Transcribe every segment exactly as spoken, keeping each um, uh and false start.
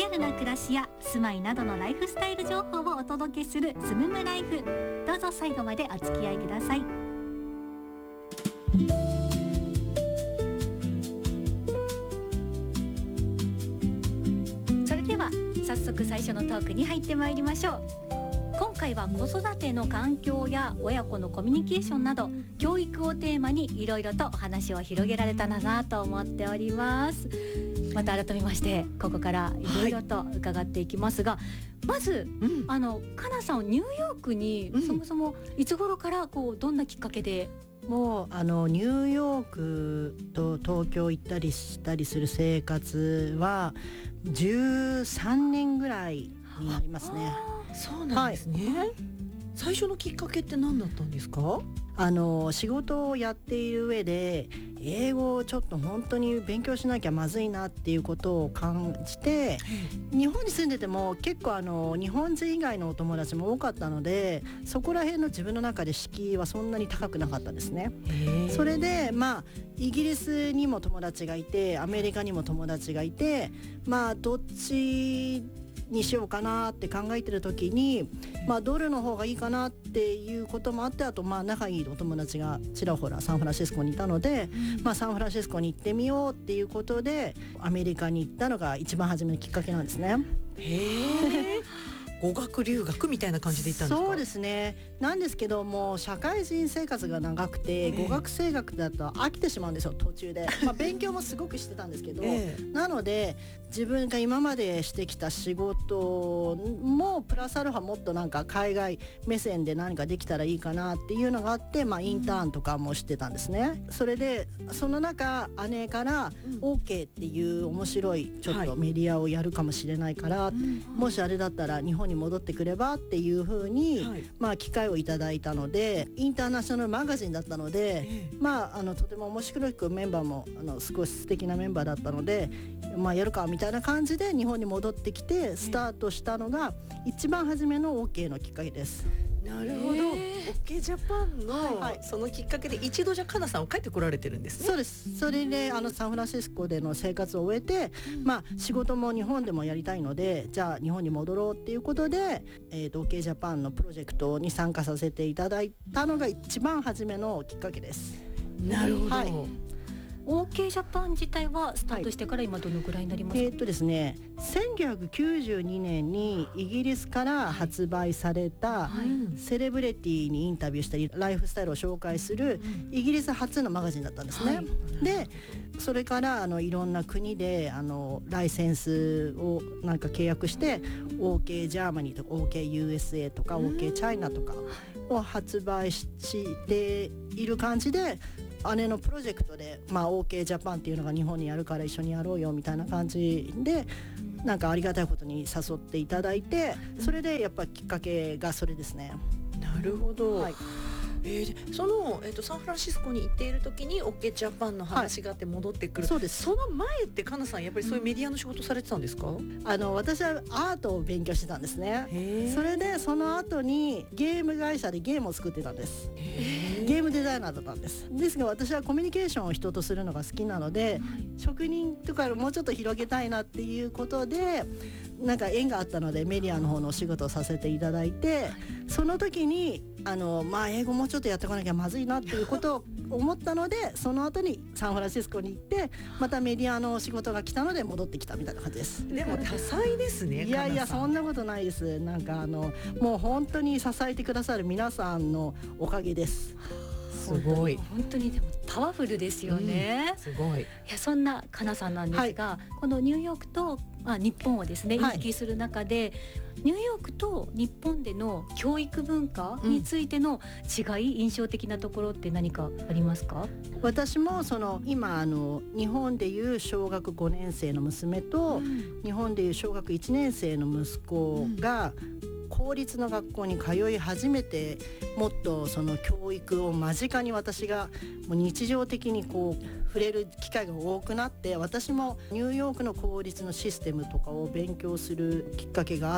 リアルな暮らしや住まいなどのライフスタイル情報をお届けするスムムライフ。どうぞ最後までお付き合いください。それでは早速最初のトークに入ってまいりましょう。今回は子育ての環境や親子のコミュニケーションなど教育をテーマにいろいろとお話を広げられたらなと思っております。また改めましてここからいろいろと伺っていきますが、はい、まず、うん、あのかなさんをニューヨークに、うん、そもそもいつ頃からこうどんなきっかけで？ もうあのニューヨークと東京行ったりしたりする生活はじゅうさんねんぐらいになりますね。 そうなんですね、はい、最初のきっかけって何だったんですか？ あの仕事をやっている上で英語をちょっと本当に勉強しなきゃまずいなっていうことを感じて、日本に住んでても結構あの日本人以外のお友達も多かったので、そこら辺の自分の中で敷居はそんなに高くなかったですね。それでまあイギリスにも友達がいてアメリカにも友達がいて、まあどっちにしようかなって考えてる時に、まあドルの方がいいかなっていうこともあって、あとまあ仲いいお友達がちらほらサンフランシスコにいたので、うん、まあサンフランシスコに行ってみようっていうことでアメリカに行ったのが一番初めのきっかけなんですね。 へー語学留学みたいな感じで行ったんですか？ そうですね。なんですけども社会人生活が長くて、えー、語学生活だと飽きてしまうんですよ途中で、まあ、勉強もすごくしてたんですけど、えー、なので自分が今までしてきた仕事もプラスアルファもっとなんか海外目線で何かできたらいいかなっていうのがあって、まあ、インターンとかもしてたんですね。それでその中姉から OK っていう面白いちょっとメディアをやるかもしれないから、はい、もしあれだったら日本に戻ってくればっていう風に、はい、まあ機会をいただいたので、インターナショナルマガジンだったので、えー、まああのとても面白くメンバーもあの少し素敵なメンバーだったので、まあやるかみたいな感じで日本に戻ってきてスタートしたのが一番初めの OK のきっかけです。 なるほど、えー、OK ジャパンの、はい、そのきっかけで一度じゃかなさんは帰ってこられてるんですね。 そうです。それであのサンフランシスコでの生活を終えて、うん、まあ仕事も日本でもやりたいので、じゃあ日本に戻ろうっていうことで、えーと、OK ジャパンのプロジェクトに参加させていただいたのが一番初めのきっかけです。 なるほど、はい。 OK ジャパン自体はスタートしてから今どのぐらいになりますか？ はい、えーっとですね、せんきゅうひゃくきゅうじゅうにねんにイギリスから発売されたセレブリティにインタビューしたりライフスタイルを紹介するイギリス初のマガジンだったんですね、はい、でそれからあのいろんな国であのライセンスをなんか契約して OK ジャーマニーとか OK ユーエスエー とか OK チャイナとかを発売している感じで、姉のプロジェクトで、まあ、OK ジャパンっていうのが日本にやるから一緒にやろうよみたいな感じでなんかありがたいことに誘っていただいて、それでやっぱきっかけがそれですね。 なるほど、はい。えー、その、えーと、サンフランシスコに行っている時に OK ジャパンの話があって戻ってくる、はい、 そうです。 その前ってかなさんやっぱりそういうメディアの仕事されてたんですか？ あの私はアートを勉強してたんですね。それでその後にゲーム会社でゲームを作ってたんです。ゲームデザイナーだったんです。ですが私はコミュニケーションを人とするのが好きなので、はい、職人とかもうちょっと広げたいなっていうことでなんか縁があったのでメディアの方のお仕事をさせていただいて、はい、その時にあの、まあ、英語もうちょっとやってこなきゃまずいなっていうことを思ったのでその後にサンフランシスコに行ってまたメディアの仕事が来たので戻ってきたみたいな感じです。 でも多彩ですね。 いやいやそんなことないです。なんかあのもう本当に支えてくださる皆さんのおかげです。 すごい。 本当にでもパワフルですよね、 うん、すごい。いやそんなかなさんなんですが、はい、このニューヨークと、まあ、日本をですね行き来する中で、はい、ニューヨークと日本での教育文化についての違い、うん、印象的なところって何かありますか？ 私もその今あの日本でいう小学ごねん生の娘と、うん、日本でいう小学いちねん生の息子が、うん公立の学校に通い始めてもっとその教育を間近に私がもう日常的にこう触れる機会が多くなって、私もニューヨークの公立のシステムとかを勉強するきっかけがあって、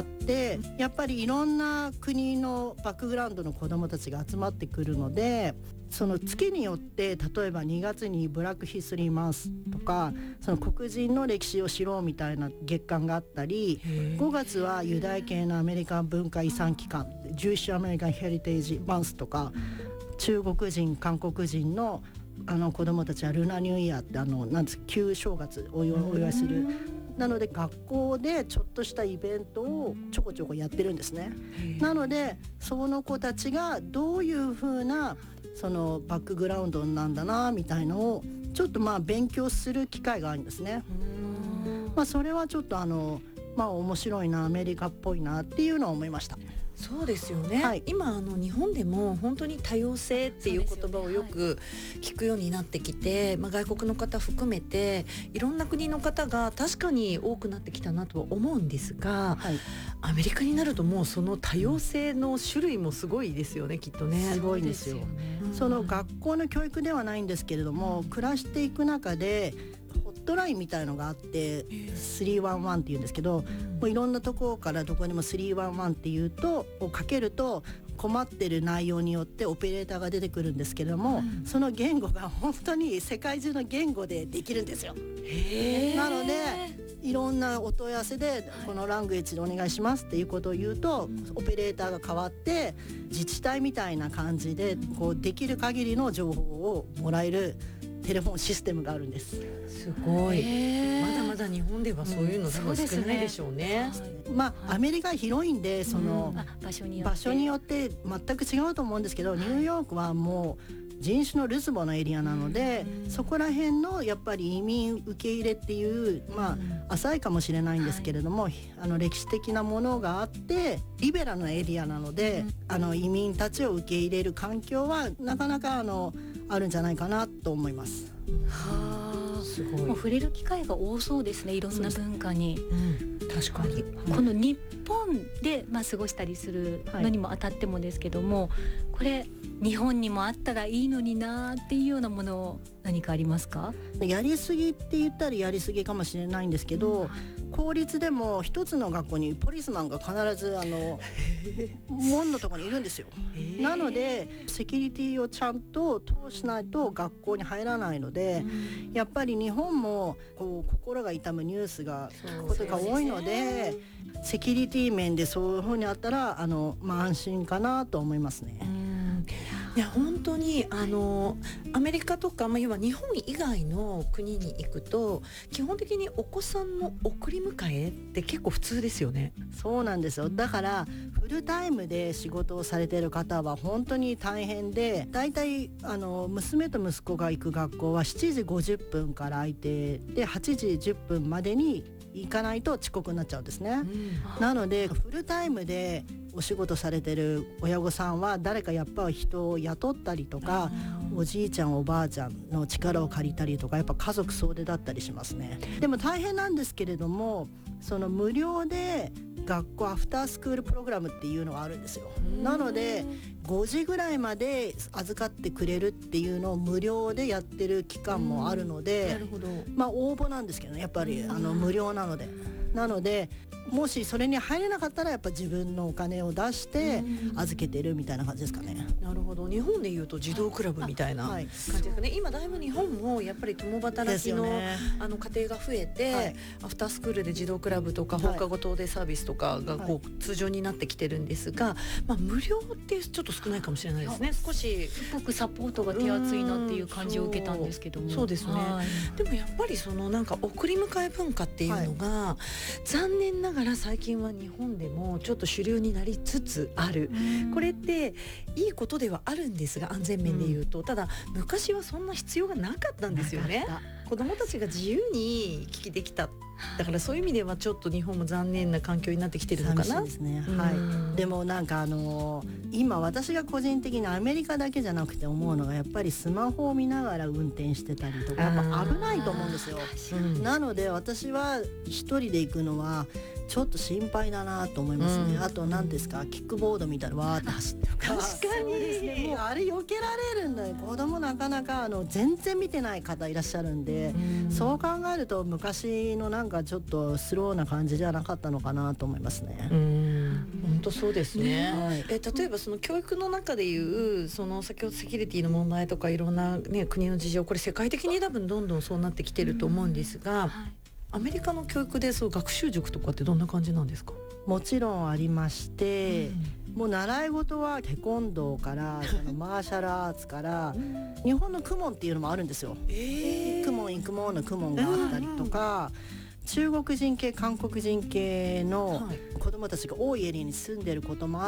やっぱりいろんな国のバックグラウンドの子どもたちが集まってくるので、その月によって例えばにがつにブラックヒストリーマンスとか、その黒人の歴史を知ろうみたいな月間があったり、ごがつはユダヤ系のアメリカ文化遺産期間ジューイッシュアメリカンヘリテージマンスとか、中国人韓国人のあの子どもたちはルナニューイヤーってあのなんです旧正月をお祝いする。なので学校でちょっとしたイベントをちょこちょこやってるんですね。なのでその子たちがどういう風なそのバックグラウンドなんだなみたいのをちょっとまあ勉強する機会があるんですね。まあそれはちょっとあのまあ面白いな、アメリカっぽいなっていうのを思いました。 そうですよね、 はい、 今あの日本でも本当に多様性っていう言葉をよく聞くようになってきて、まあ、外国の方含めていろんな国の方が確かに多くなってきたなとは思うんですが、はい、アメリカになるともうその多様性の種類もすごいですよね、きっとね。 すごいんですよ。その学校の教育ではないんですけれども、暮らしていく中でホットラインみたいのがあってスリーワンワンっていうんですけど、もういろんなところからどこにもスリーワンワンっていうとをかけると困ってる内容によってオペレーターが出てくるんですけれども、うん、その言語が本当に世界中の言語でできるんですよ。へー。なのでいろんなお問い合わせでこのラングエッジでお願いしますっていうことを言うと、オペレーターが変わって自治体みたいな感じでこうできる限りの情報をもらえるテレフォンシステムがあるんです。 すごい。まだまだ日本ではそういうの多分少ないでしょうね。 うん、まあアメリカ広いんでその、うん、場所によって場所によって全く違うと思うんですけど、ニューヨークはもう人種のルツボのエリアなので、そこら辺のやっぱり移民受け入れっていう、まあ浅いかもしれないんですけれども、はい、あの歴史的なものがあってリベラルなエリアなので、あの移民たちを受け入れる環境はなかなかあのあるんじゃないかなと思います。 はあ、すごい。もう触れる機会が多そうですね、いろんな文化に。 うん、確かに。 この日本で、まあ、過ごしたりするのにも当たってもですけども、はい、これ日本にもあったらいいのになっていうようなもの何かありますか？ やりすぎって言ったらやりすぎかもしれないんですけど、うん、公立でも一つの学校にポリスマンが必ずあの門のところにいるんですよ。なのでセキュリティをちゃんと通しないと学校に入らないので、うん、やっぱり日本もこう心が痛むニュースがことが多いので、セキュリティ面でそういうふうにあったらあの、まあ、安心かなと思いますね。 いや本当にあのアメリカとか、まあ、要は日本以外の国に行くと基本的にお子さんの送り迎えって結構普通ですよね。 そうなんですよ。だからフルタイムで仕事をされている方は本当に大変で、だいたいあの娘と息子が行く学校はしちじごじゅっぷんから空いてではちじじゅっぷんまでに行かないと遅刻になっちゃうんですね。うん、なのでフルタイムでお仕事されてる親御さんは誰かやっぱり人を雇ったりとか、おじいちゃんおばあちゃんの力を借りたりとか、やっぱ家族総出だったりしますね。でも大変なんですけれども、その無料で学校アフタースクールプログラムっていうのがあるんですよ。なのでごじぐらいまで預かってくれるっていうのを無料でやってる期間もあるので、 なるほど。 まあ応募なんですけどね、やっぱりあの無料なので、なのでもしそれに入れなかったらやっぱ自分のお金を出して預けてるみたいな感じですかね。 なるほど。日本でいうと児童クラブみたいな感じですかね。今だいぶ日本もやっぱり共働きの、ね、あの家庭が増えて、はい、アフタースクールで児童クラブとか放課後等デイサービスとかがこう通常になってきてるんですが、まあ、無料ってちょっと少ないかもしれないですね。少しすごくサポートが手厚いなっていう感じを受けたんですけども。 そう、そうですね、はい、でもやっぱりそのなんか送り迎え文化っていうのが、はい、残念ながら最近は日本でもちょっと主流になりつつある。これっていいことではあるんですが、安全面で言うと、ただ昔はそんな必要がなかったんですよね。 子どもたちが自由に行き来できた。だからそういう意味ではちょっと日本も残念な環境になってきてるのかな。 寂しいですね、はい、でもなんかあのー、今私が個人的にアメリカだけじゃなくて思うのがやっぱりスマホを見ながら運転してたりとかやっぱ危ないと思うんですよ。なので私は一人で行くのはちょっと心配だなと思いますね、うん、あと何ですか、キックボード見たらわーって走ってるから確かにですね、 もうあれ避けられるんだよ。子供なかなかあの全然見てない方いらっしゃるんで、うん、そう考えると昔のなんかちょっとスローな感じじゃなかったのかなと思いますね。 うん、本当そうですね、 はい、 え例えばその教育の中でいうその先ほどセキュリティの問題とかいろんな、ね、国の事情、これ世界的に多分どんどんそうなってきてると思うんですが、うん、はい、アメリカの教育でそう学習塾とかってどんな感じなんですか？ もちろんありまして、うん、もう習い事はテコンドーからそのマーシャルアーツから日本のクモンっていうのもあるんですよ、えー、クモンイクモンのクモンがあったりとか、うん、中国人系韓国人系の子どもたちが多いエリアに住んでることもあって、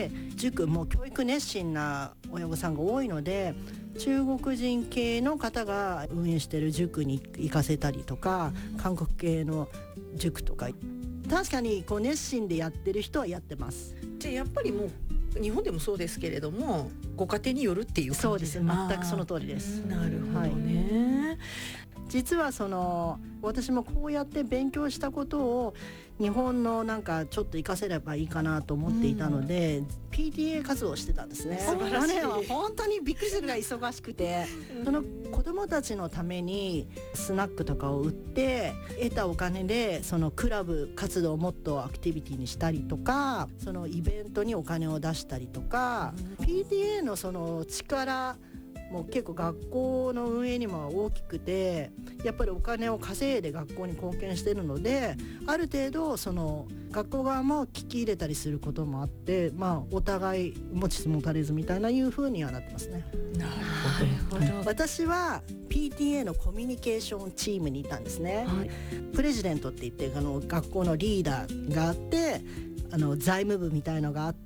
塾も教育熱心な親御さんが多いので中国人系の方が運営してる塾に行かせたりとか、韓国系の塾とか確かにこう熱心でやってる人はやってます。 じゃあやっぱりもう日本でもそうですけれどもご家庭によるっていう感じ。 そうです、全くその通りです。 なるほどね、はい、 実はその私もこうやって勉強したことを日本のなんかちょっと活かせればいいかなと思っていたので、うん、ピーティーエー 活動をしてたんですね。 素晴らしい。 本当にびっくりするぐらい忙しくてその子どもたちのためにスナックとかを売って得たお金でそのクラブ活動をもっとアクティビティにしたりとか、そのイベントにお金を出したりとか、うん、ピーティーエー のその力もう結構学校の運営にも大きくて、やっぱりお金を稼いで学校に貢献してるので、ある程度その学校側も聞き入れたりすることもあって、まあお互い持ちつ持たれずみたいないう風にはなってますね。 なるほど、はい、 私は ピーティーエー のコミュニケーションチームにいたんですね、はい、プレジデントって言ってあの学校のリーダーがあって、あの財務部みたいのがあって、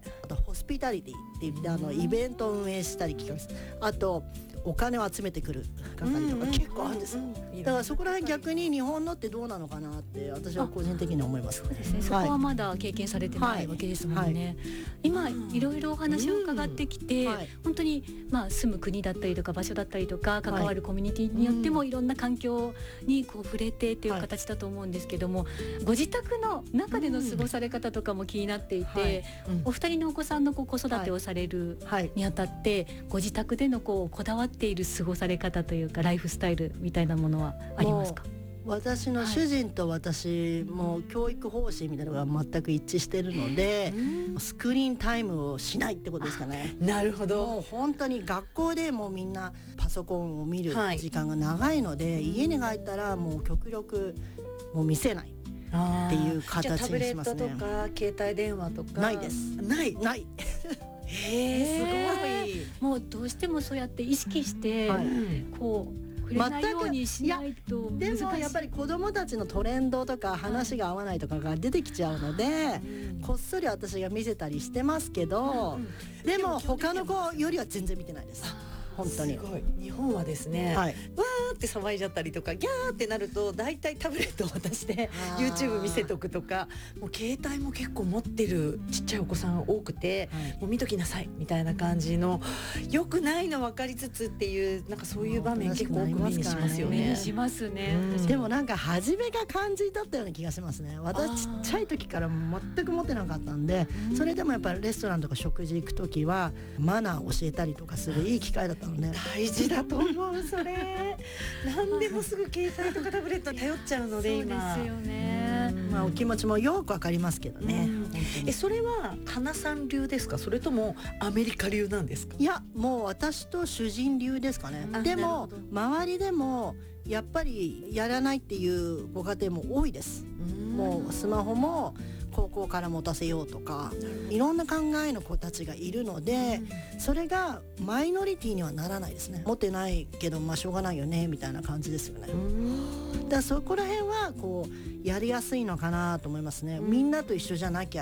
あとホスピタリティって言ってあのイベントを運営したり企画する、あとお金を集めてくる係とか結構あるんですよ。だからそこら辺逆に日本のってどうなのかなって私は個人的に思います。 そうですね、そこはまだ経験されてないわけですもんね、はいはい、今いろいろお話を伺ってきて、うんはい、本当にまあ住む国だったりとか場所だったりとか関わるコミュニティによってもいろんな環境にこう触れてっていう形だと思うんですけども、ご自宅の中での過ごされ方とかも気になっていて、はい、うん、お二人のお子さんのこう子育てをされるにあたって、ご自宅でのこうこだわっている過ごされ方というかライフスタイルみたいなものはありますか？ 私の主人と私も教育方針みたいなのが全く一致しているので、スクリーンタイムをしないってことですかね。 なるほど。 もう本当に学校でもみんなパソコンを見る時間が長いので、はい、家に帰ったらもう極力もう見せないっていう形にしますね。 タブレットとか携帯電話とかないです。ないないへー、すごい。 もうどうしてもそうやって意識して、はい、こう触れないようにしないと難しい。 でもやっぱり子どもたちのトレンドとか話が合わないとかが出てきちゃうので、はい、こっそり私が見せたりしてますけど、うん、でも他の子よりは全然見てないです。本当にすごい。日本はですね、はい、わーって騒いじゃったりとかギャーってなるとだいたいタブレットを渡して YouTube 見せとくとか、もう携帯も結構持ってるちっちゃいお子さん多くて、はい、もう見ときなさいみたいな感じの、よくないの分かりつつっていうなんかそういう場面結構多く目にしますよね。 目にしますね、 うん、でもなんか初めが感じだったような気がしますね。私ちっちゃい時から全く持ってなかったんで、それでもやっぱりレストランとか食事行く時はマナー教えたりとかするいい機会だったので、 大事だと思うそれ何でもすぐ携帯とかタブレットに頼っちゃうので今。 そうですよね、 まあ、お気持ちもよくわかりますけどね、 うん、えそれは花さん流ですか、それともアメリカ流なんですか？ いやもう私と主人流ですかね。でも周りでもやっぱりやらないっていうご家庭も多いです。もうスマホも高校から持たせようとかいろんな考えの子たちがいるので、それがマイノリティにはならないですね。持ってないけどまあしょうがないよねみたいな感じですよね。だからそこら辺はこうやりやすいのかなと思いますね。みんなと一緒じゃなきゃ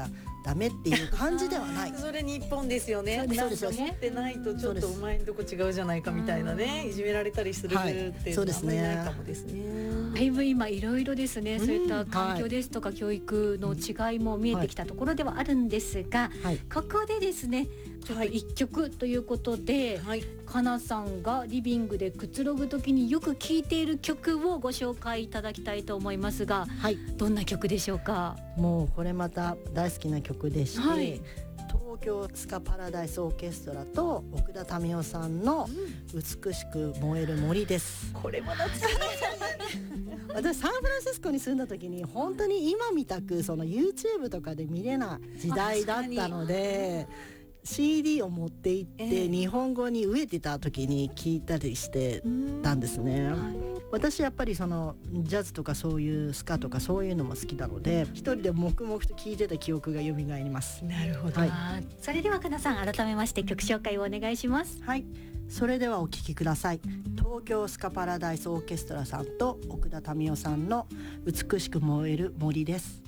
ダメっていう感じではないそれ日本ですよね。 そうですなんか持ってないとちょっとお前んとこ違うじゃないかみたいなね、いじめられたりするっていうのはあんまりないかもですね。 だいぶ今いろいろですね、そういった環境ですとか教育の違いも見えてきたところではあるんですが、 はい、 ここでですねちょっと一曲ということで、はい、かなさんがリビングでくつろぐ時によく聴いている曲をご紹介いただきたいと思いますが、はい、どんな曲でしょうか？ もうこれまた大好きな曲でして、はい、東京スカパラダイスオーケストラと奥田民生さんの美しく燃える森です、 うん、これも懐かしい私サンフランシスコに住んだ時に本当に今みたくその YouTube とかで見れない時代だったので、シーディー を持って行って日本語に飢えてた時に聞いたりしてたんですね。私やっぱりそのジャズとかそういうスカとかそういうのも好きなので、一人で黙々と聞いてた記憶が蘇ります。 なるほど、 はい、それではかなさん改めまして曲紹介をお願いします。 はい、それではお聴きください。東京スカパラダイスオーケストラさんと奥田民生さんの美しく燃える森です。